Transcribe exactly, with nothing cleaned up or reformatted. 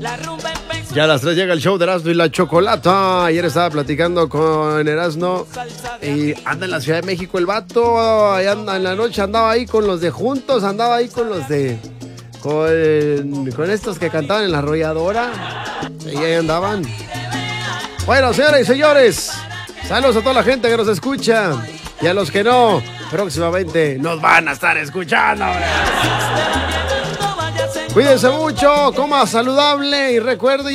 Ya a las tres llega el show de Erasmo y la Chocolata. Ayer estaba platicando con Erasmo y anda en la Ciudad de México el vato. Ahí anda en la noche, andaba ahí con los de Juntos, andaba ahí con los de... Con, con estos que cantaban en la arrolladora. Y ahí andaban. Bueno, señoras y señores, saludos a toda la gente que nos escucha. Y a los que no, próximamente nos van a estar escuchando. Cuídense mucho, coma saludable y recuerden.